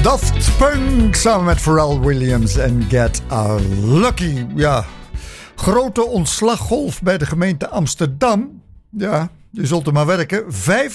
Daft Punk samen met Pharrell Williams en Get Lucky. Ja, grote ontslaggolf bij de gemeente Amsterdam. Ja, je zult er maar werken.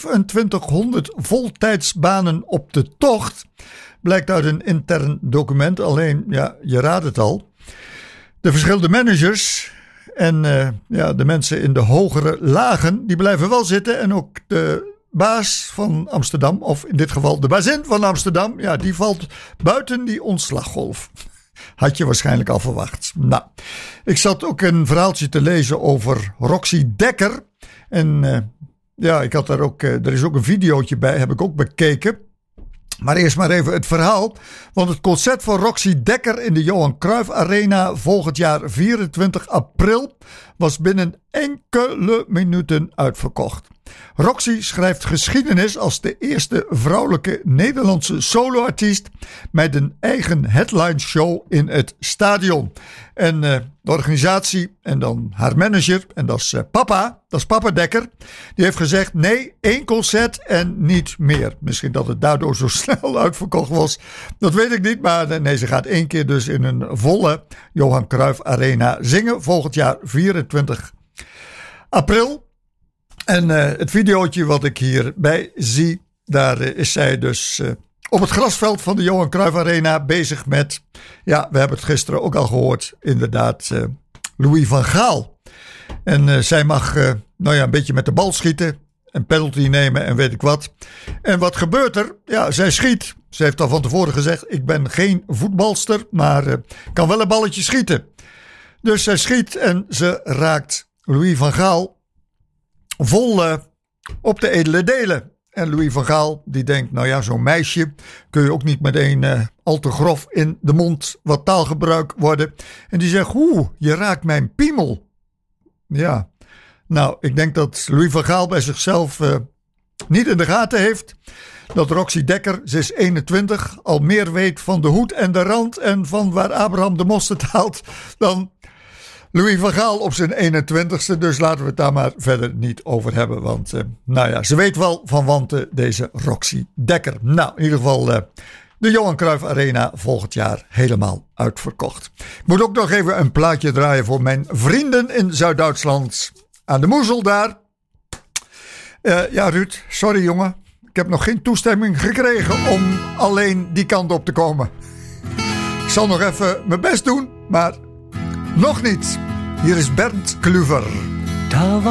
2500 voltijdsbanen op de tocht. Blijkt uit een intern document. Alleen, ja, je raadt het al. De verschillende managers en de mensen in de hogere lagen, die blijven wel zitten. En ook de baas van Amsterdam, of in dit geval de bazin van Amsterdam, ja, die valt buiten die ontslaggolf. Had je waarschijnlijk al verwacht. Nou, ik zat ook een verhaaltje te lezen over Roxy Dekker. En ik had daar ook, er is ook een videootje bij, heb ik ook bekeken. Maar eerst maar even het verhaal. Want het concert van Roxy Dekker in de Johan Cruijff Arena volgend jaar 24 april was binnen enkele minuten uitverkocht. Roxy schrijft geschiedenis als de eerste vrouwelijke Nederlandse soloartiest met een eigen headline show in het stadion. En de organisatie en dan haar manager, en dat is Papa Dekker, die heeft gezegd nee, 1 concert en niet meer. Misschien dat het daardoor zo snel uitverkocht was, dat weet ik niet, maar nee, ze gaat 1 keer dus in een volle Johan Cruijff Arena zingen volgend jaar 24 april. En het videootje wat ik hierbij zie, daar is zij dus op het grasveld van de Johan Cruijff Arena bezig met, ja, we hebben het gisteren ook al gehoord, inderdaad, Louis van Gaal. En zij mag een beetje met de bal schieten, een penalty nemen en weet ik wat. En wat gebeurt er? Ja, zij schiet. Ze heeft al van tevoren gezegd, ik ben geen voetbalster, maar kan wel een balletje schieten. Dus zij schiet en ze raakt Louis van Gaal vol op de edele delen. En Louis van Gaal die denkt, nou ja, zo'n meisje kun je ook niet meteen al te grof in de mond wat taalgebruik worden. En die zegt, je raakt mijn piemel. Ja, nou, ik denk dat Louis van Gaal bij zichzelf niet in de gaten heeft dat Roxy Dekker, ze is 21, al meer weet van de hoed en de rand en van waar Abraham de mosterd haalt dan Louis van Gaal op zijn 21ste, dus laten we het daar maar verder niet over hebben. Want ze weet wel van wanten, deze Roxy Dekker. Nou, in ieder geval de Johan Cruijff Arena volgend jaar helemaal uitverkocht. Ik moet ook nog even een plaatje draaien voor mijn vrienden in Zuid-Duitsland. Aan de Moezel daar. Ruud, sorry jongen. Ik heb nog geen toestemming gekregen om alleen die kant op te komen. Ik zal nog even mijn best doen, maar nog niet. Hier is Bernd Kluver.